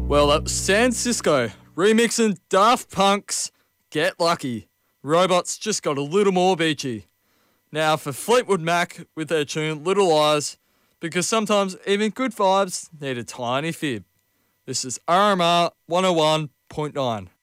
Well, that was San Cisco remixing Daft Punk's Get Lucky. Robots just got a little more beachy. Now for Fleetwood Mac with their tune Little Eyes, because sometimes even good vibes need a tiny fib. This is RMR 101.9.